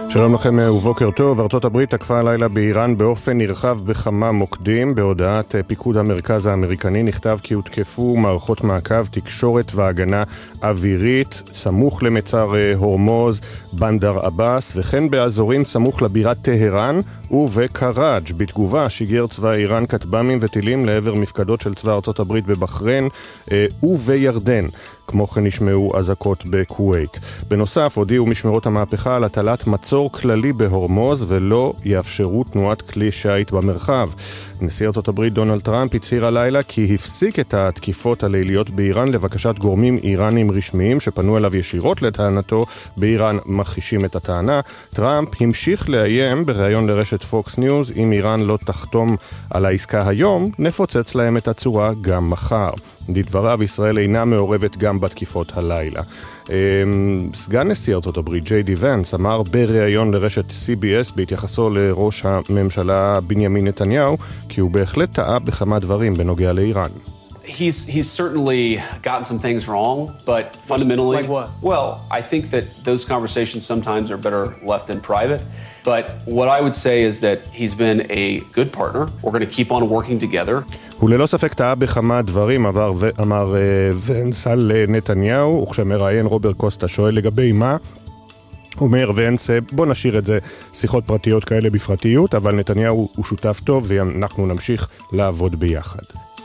שלום לכם ובוקר טוב. ארצות הברית תקפה הלילה באיראן באופן נרחב בכמה מוקדים. בהודעת פיקוד המרכז האמריקני נכתב כי הותקפו מערכות מעקב, תקשורת והגנה אווירית סמוך למצר הורמוז, בנדר אבאס, וכן באזורים סמוך לבירת טהרן ובקראג'. בתגובה שיגר צבא איראן כטב"מים וטילים לעבר מפקדות של צבא ארצות הברית בבחריין ובירדן. כמו כן נשמעו אזעקות בכווית. בנוסף, הודיעו משמרות המהפכה על הטלת מצור כללי בהורמוז ולא יאפשרו תנועת כלי שיט במרחב. נשיא ארצות הברית דונלד טראמפ הצהיר הלילה כי הפסיק את התקיפות הליליות באיראן לבקשת גורמים איראנים רשמיים שפנו אליו ישירות. לטענתו באיראן מכחישים את הטענה. טראמפ המשיך לאיים בריאיון לרשת פוקס ניוז, אם איראן לא תחתום על העסקה היום, נפוצץ להם את הצורה גם מחר. לדבריו, ישראל אינה מעורבת גם בתקיפות הלילה. סגן נשיא ארצות הברית ג'יי די ונס אמר בריאיון לרשת CBS בהתייחסו לראש הממשלה בנימין נתניהו כי הוא בהחלט טעה בכמה דברים בנוגע לאיראן. He's certainly gotten some things wrong, but fundamentally, like what? Well, I think that those conversations sometimes are better left in private. But what I would say is that he's been a good partner. We're going to keep on working together. הוא ללא ספק טעה בכמה דברים, אמר ונס על נתניהו, וכשמראיין רוברט קוסטה שואל לגבי מה, אומר ונס, בוא נשאיר את זה שיחות פרטיות כאלה בפרטיות, אבל נתניהו הוא שותף טוב ואנחנו נמשיך לעבוד ביחד.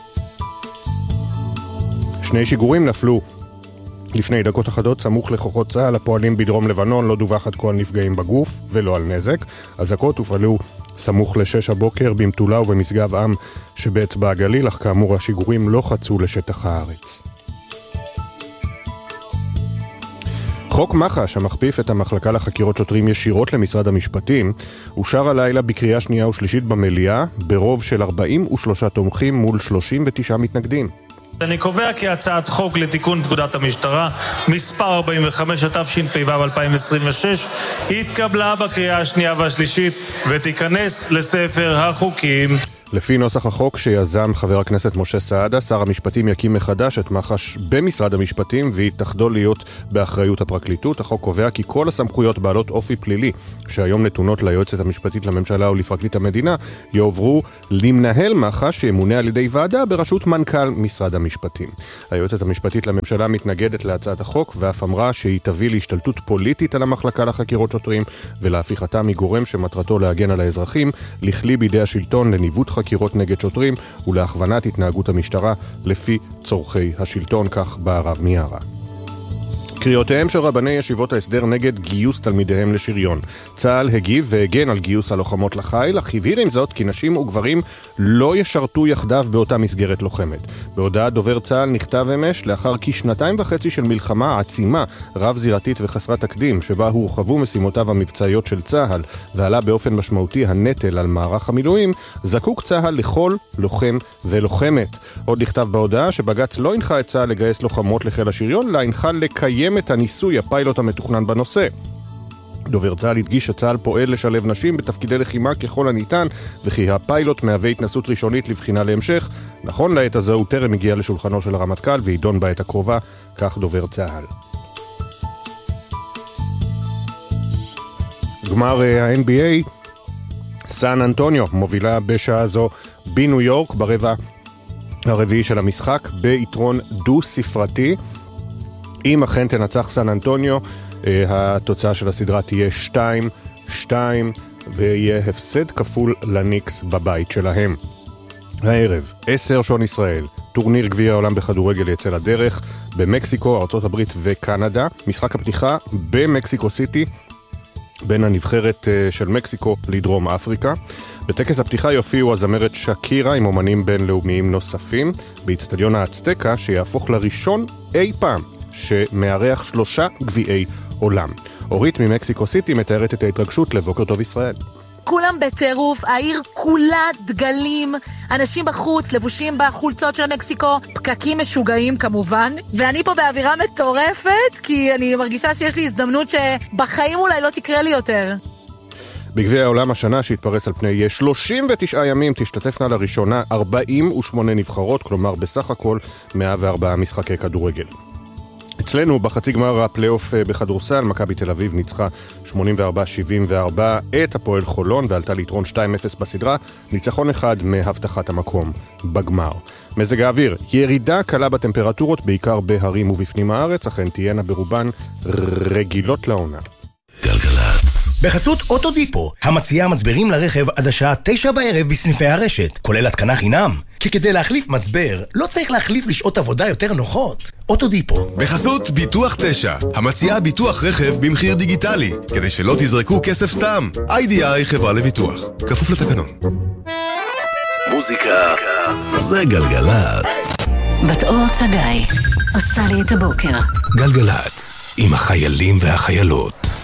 שני שיגורים נפלו לפני דקות אחדות סמוך לכוחות צה"ל הפועלים בדרום לבנון. לא דווח עד כה על נפגעים בגוף ולא על נזק. אזעקות הופעלו סמוך ל-6 הבוקר במטולה ובמשגב עם שבאצבע הגליל, אך כאמור השיגורים לא חצו לשטח הארץ. חוק מח"ש המכפיף את המחלקה לחקירות שוטרים ישירות למשרד המשפטים אושר הלילה בקריאה שנייה ושלישית במליאה ברוב של 43 תומכים מול 39 מתנגדים. אני קובע כי הצעת חוק לתיקון פקודת המשטרה מספר 45 התשפ"ו 2026 התקבלה בקריאה השנייה והשלישית ותיכנס לספר החוקים. לפי נוסח החוק שיזם חבר הכנסת משה סעדה, שר המשפטים יקים מחדש את מח"ש במשרד המשפטים והיא תחדל להיות באחריות הפרקליטות. החוק קובע כי כל הסמכויות בעלות אופי פלילי שהיום נתונות ליועצת המשפטית לממשלה ולפרקליט המדינה יועברו למנהל מח"ש שימונה על ידי ועדה בראשות מנכ"ל משרד המשפטים. היועצת המשפטית לממשלה מתנגדת להצעת החוק ואף אמרה שהיא תביא להשתלטות פוליטית על המחלקה לחקירות שוטרים ולהפיכתה מגורם שמטרתו להגן על האזרחים לכלי בידי השלטון לניווט חקירות נגד שוטרים ולהכוונת התנהגות המשטרה לפי צורכי השלטון, כך בערב מיארה. קריאותיהם של רבני ישיבות ההסדר נגד גיוס תלמידיהם לשריון. צה"ל הגיב והגן על גיוס הלוחמות לחיל, אך הבהיר עם זאת כי נשים וגברים לא ישרתו יחדיו באותה מסגרת לוחמת. בהודעת דובר צה"ל נכתב אמש לאחר כ2.5 של מלחמה עצימה רב זירתית וחסרת תקדים שבה הורחבו משימותיו המבצעיות של צה"ל ועלה באופן משמעותי הנטל על מערך המילואים, זקוק צה"ל לכל לוחם ולוחמת. עוד נכתב בהודעה שבג"ץ לא הנחה את צה"ל לגייס לוחמות לחיל השריון, אלא הנחה לקיים את הניסוי הפיילוט המתוכנן בנושא. דובר צה"ל הדגיש שצה"ל פועל לשלב נשים בתפקידי לחימה ככל הניתן וכי הפיילוט מהווה התנסות ראשונית לבחינה להמשך. נכון לעת הזו הוא טרם הגיע לשולחנו של הרמטכ"ל וידון בעת הקרובה, כך דובר צה"ל. גמר ה-NBA, סן אנטוניו מובילה בשעה זו בניו יורק ברבע הרביעי של המשחק ביתרון דו ספרתי. אם אכן תנצח סן אנטוניו, התוצאה של הסדרה תהיה 2-2 ויהיה הפסד כפול לניקס בבית שלהם. הערב, 10 שעון ישראל, טורניר גביע העולם בכדורגל יצא לדרך במקסיקו, ארצות הברית וקנדה. משחק הפתיחה במקסיקו סיטי בין הנבחרת של מקסיקו לדרום אפריקה. בטקס הפתיחה יופיעו הזמרת שקירה עם אומנים בינלאומיים נוספים באצטדיון האצטקה שיהפוך לראשון אי פעם שמארח 3 גביעי עולם. אורית ממקסיקו סיטי מתארת את ההתרגשות לבוקר טוב ישראל. כולם בטירוף, העיר כולה דגלים, אנשים בחוץ, לבושים בחולצות של מקסיקו, פקקים משוגעים כמובן, ואני פה באווירה מטורפת, כי אני מרגישה שיש לי הזדמנות שבחיים אולי לא תקרה לי יותר. בגביע העולם השנה שהתפרס על פני 39 ימים תשתתפנה לראשונה 48 נבחרות, כלומר בסך הכל 104 משחקי כדורגל. אצלנו בחצי גמר הפלייאוף בכדורסל, מכבי תל אביב ניצחה 84-74 את הפועל חולון ועלתה ליתרון 2-0 בסדרה, ניצחון אחד מהבטחת המקום בגמר. מזג האוויר, ירידה קלה בטמפרטורות בעיקר בהרים ובפנים הארץ, אכן תהיינה ברובן רגילות לעונה. גלגלץ. בחסות אוטודיפו, המציעה מצברים לרכב עד השעה 9 בערב בסניפי הרשת, כולל התקנה חינם. כי כדי להחליף מצבר, לא צריך להחליף לשעות עבודה יותר נוחות. אוטודיפו. בחסות ביטוח 9, המציעה ביטוח רכב במחיר דיגיטלי, כדי שלא תזרקו כסף סתם. IDI חברה לביטוח, כפוף לתקנון. מוזיקה זה גלגלץ. בת אור צגאי עושה לי את הבוקר. גלגלץ, עם החיילים והחיילות.